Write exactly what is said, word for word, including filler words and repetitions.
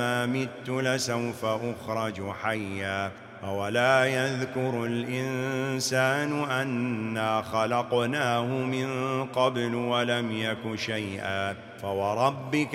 مت لسوف أخرج حيا أولا يذكر الإنسان أنا خلقناه من قبل ولم يك شيئا فوربك